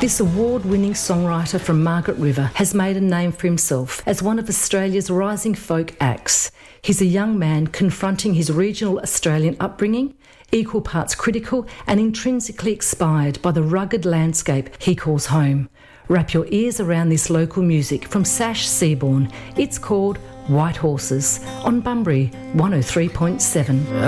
This award-winning songwriter from Margaret River has made a name for himself as one of Australia's rising folk acts. He's a young man confronting his regional Australian upbringing, equal parts critical and intrinsically inspired by the rugged landscape he calls home. Wrap your ears around this local music from Sash Seaborn. It's called White Horses on Bunbury 103.7.